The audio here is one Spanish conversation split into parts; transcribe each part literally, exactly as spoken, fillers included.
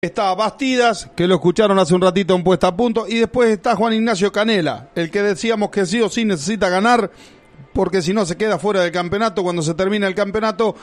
Está Bastidas, que lo escucharon hace un ratito en Puesta a Punto, y después está Juan Ignacio Canela, el que decíamos que sí o sí necesita ganar, porque si no se queda fuera del campeonato cuando se termina el campeonato,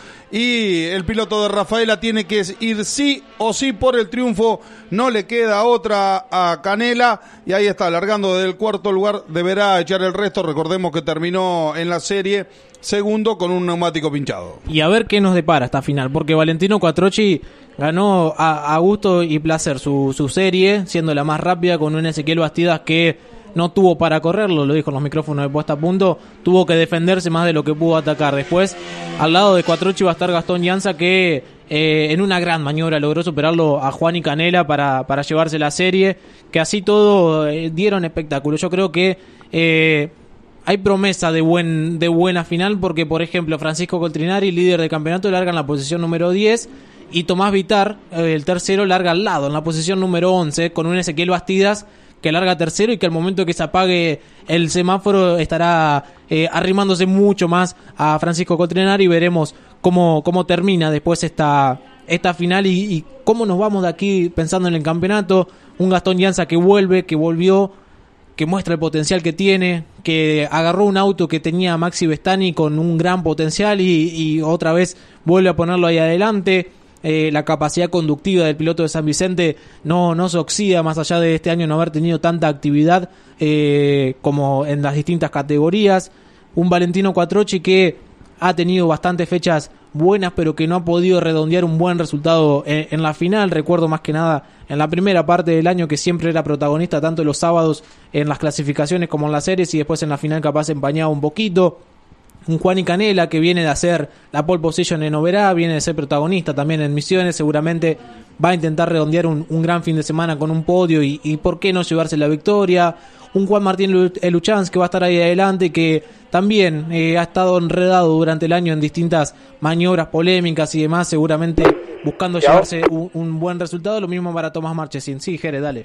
y el piloto de Rafaela tiene que ir sí o sí por el triunfo, no le queda otra a Canela, y ahí está, largando desde el cuarto lugar, deberá echar el resto. Recordemos que terminó en la serie segundo con un neumático pinchado. Y a ver qué nos depara esta final, porque Valentino Quattrocchi ganó a, a gusto y placer su, su serie, siendo la más rápida, con un Ezequiel Bastidas que no tuvo para correrlo, lo dijo en los micrófonos de Puesta a Punto, tuvo que defenderse más de lo que pudo atacar. Después, al lado de Quattrocchi va a estar Gastón Llanza, que eh, en una gran maniobra logró superarlo a Juan y Canela para, para llevarse la serie, que así todo eh, dieron espectáculo. Yo creo que eh, hay promesa de buen de buena final, porque por ejemplo Francisco Coltrinari, líder de campeonato, larga en la posición número diez, y Tomás Vitar, eh, el tercero, larga al lado en la posición número once, con un Ezequiel Bastidas que larga tercero y que al momento que se apague el semáforo estará eh, arrimándose mucho más a Francisco Coltrinari. Veremos cómo, cómo termina después esta, esta final y, y cómo nos vamos de aquí pensando en el campeonato. Un Gastón Llanza que vuelve, que volvió, que muestra el potencial que tiene, que agarró un auto que tenía Maxi Vestani con un gran potencial y, y otra vez vuelve a ponerlo ahí adelante. Eh, la capacidad conductiva del piloto de San Vicente no, no se oxida, más allá de este año no haber tenido tanta actividad eh, como en las distintas categorías. Un Valentino Quattrocchi que ha tenido bastantes fechas buenas, pero que no ha podido redondear un buen resultado en, en la final. Recuerdo más que nada en la primera parte del año, que siempre era protagonista tanto los sábados en las clasificaciones como en las series, y después en la final capaz empañaba un poquito. Un Juan y Canela que viene de hacer la pole position en Oberá, viene de ser protagonista también en Misiones, seguramente va a intentar redondear un, un gran fin de semana con un podio y, y por qué no llevarse la victoria. Un Juan Martín Luchans que va a estar ahí adelante, que también eh, ha estado enredado durante el año en distintas maniobras polémicas y demás, seguramente buscando llevarse un, un buen resultado. Lo mismo para Tomás Marchesín. Sí, Jere, dale.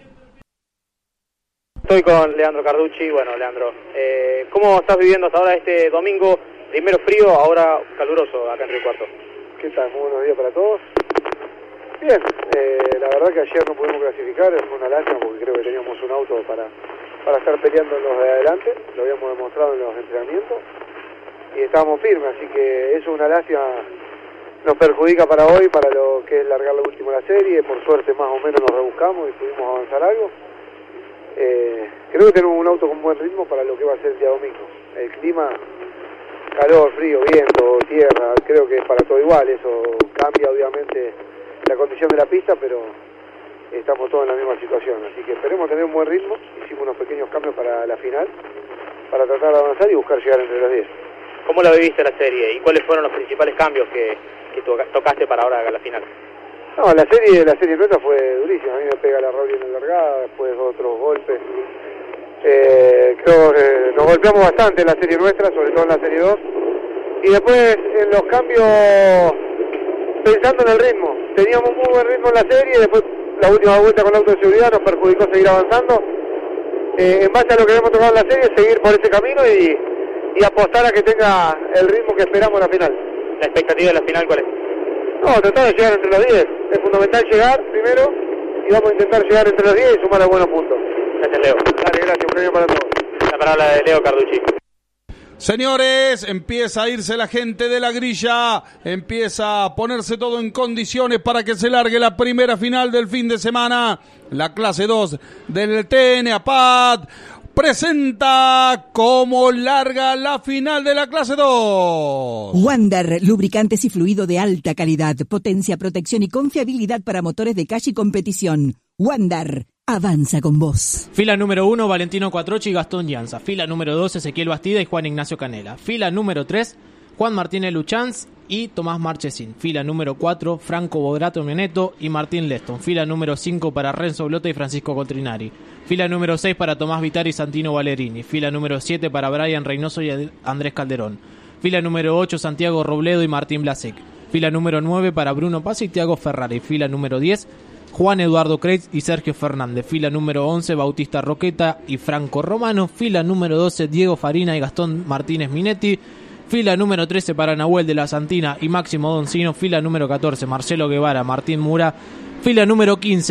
Estoy con Leandro Carducci. Bueno, Leandro, eh, ¿cómo estás viviendo hasta ahora este domingo? Primero frío, ahora caluroso acá en Río Cuarto. ¿Qué tal? Muy buenos días para todos. Bien, eh, la verdad que ayer no pudimos clasificar, fue una lástima porque creo que teníamos un auto para, para estar peleando en los de adelante, lo habíamos demostrado en los entrenamientos y estábamos firmes, así que eso es una lástima, nos perjudica para hoy, para lo que es largar la última la serie. Por suerte más o menos nos rebuscamos y pudimos avanzar algo. Eh, creo que tenemos un auto con buen ritmo para lo que va a ser el día domingo. El clima, calor, frío, viento, tierra, creo que es para todo igual. Eso cambia obviamente la condición de la pista, pero estamos todos en la misma situación, así que esperemos tener un buen ritmo. Hicimos unos pequeños cambios para la final, para tratar de avanzar y buscar llegar entre los diez. ¿Cómo la viviste la serie y cuáles fueron los principales cambios que, que tocaste para ahora a la final? No, la serie la serie nuestra fue durísima. A mí me pega la Raúl en la largada, después otros golpes. Eh, creo que nos golpeamos bastante en la serie nuestra, sobre todo en la serie dos. Y después en los cambios, pensando en el ritmo. Teníamos muy buen ritmo en la serie, después la última vuelta con el auto de seguridad nos perjudicó seguir avanzando. Eh, en base a lo que habíamos tocado en la serie, seguir por ese camino y, y apostar a que tenga el ritmo que esperamos en la final. ¿La expectativa de la final cuál es? No, tratar de llegar entre los diez. Es fundamental llegar primero y vamos a intentar llegar entre los diez y sumar a buenos puntos. Gracias, Leo. Dale, gracias. Un premio para todos. La palabra de Leo Carducci. Señores, empieza a irse la gente de la grilla, empieza a ponerse todo en condiciones para que se largue la primera final del fin de semana. La clase dos del T N A P A D presenta cómo larga la final de la clase dos. Wander, lubricantes y fluido de alta calidad, potencia, protección y confiabilidad para motores de calle y competición. Wander, avanza con vos. Fila número uno, Valentino Quattrocchi y Gastón Llanza. Fila número dos, Ezequiel Bastida y Juan Ignacio Canela. Fila número tres, Juan Martínez Luchans y Tomás Marchesín. Fila número cuatro, Franco Bodrato Mioneto y Martín Leston. Fila número cinco para Renzo Blota y Francisco Coltrinari. Fila número seis para Tomás Vitar y Santino Valerini. Fila número siete para Brian Reynoso y Andrés Calderón. Fila número ocho, Santiago Robledo y Martín Blasek. Fila número nueve para Bruno Paz y Thiago Ferrari. Fila número diez, Juan Eduardo Kreitz y Sergio Fernández. Fila número once, Bautista Roqueta y Franco Romano. Fila número doce, Diego Farina y Gastón Martínez Minetti. Fila número trece para Nahuel de la Santina y Máximo Doncino. Fila número catorce, Marcelo Guevara, Martín Mura. fila número quince.